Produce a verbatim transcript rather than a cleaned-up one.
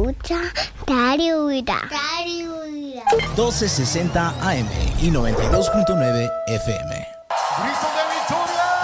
escucha Radio Vida. Radio Vida. doce sesenta A M y noventa y dos punto nueve F M. ¡Grito de victoria!